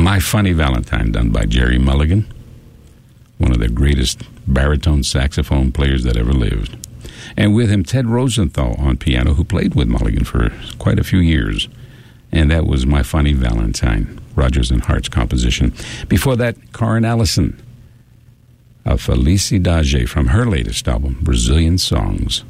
My Funny Valentine, done by Jerry Mulligan, one of the greatest baritone saxophone players that ever lived. And with him, Ted Rosenthal on piano, who played with Mulligan for quite a few years. And that was My Funny Valentine, Rodgers and Hart's composition. Before that, Karen Allison, a Felicidade from her latest album, Brazilian Songs.